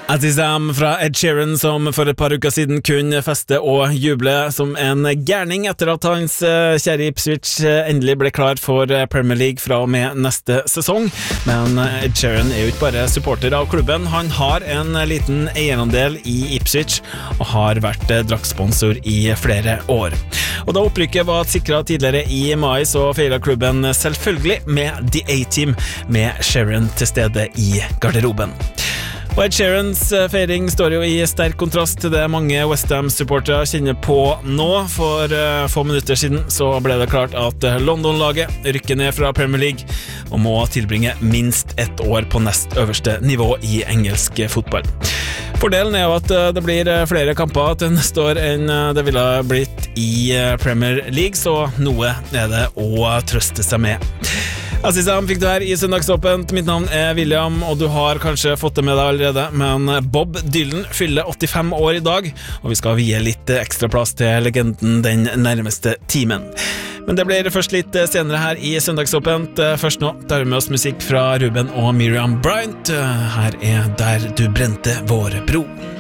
Azizam fra Ed Sheeran, som for et par uker siden kunne feste og juble som en gærning etter at hans kjære Ipswich endelig ble klar for Premier League fra og med neste sesong. Men Ed Sheeran er jo ikke bare supporter av klubben, han har en liten eierandel i Ipswich og har vært draktsponsor i flere år. Og da opprykket var sikret tidligere i mai, så feiret klubben selvfølgelig med The A-Team, med Sheeran til stede i garderoben. Og Ed Sheerans feiring står jo i sterk kontrast til det mange West Ham-supportere kjenner på nå. For få minutter siden så ble det klart at London-laget rykker ned fra Premier League og må tilbringe minst ett år på nest øverste nivå i engelsk fotball. Fordelen er jo at det blir flere kamper til neste år enn det ville blitt i Premier League, så noe er det å trøste seg med. Azizam fikk du her i Søndagsåpent. Mitt navn er William, og du har kanskje fått det med deg allerede, men Bob Dylan fyller 85 år i dag, og vi skal vie litt ekstra plass til legenden den nærmeste timen. Men det blir først litt senere her i Søndagsåpent. Først nå tar vi med oss musikk fra Ruben og Miriam Bryant. Her er Der du brente vår bro.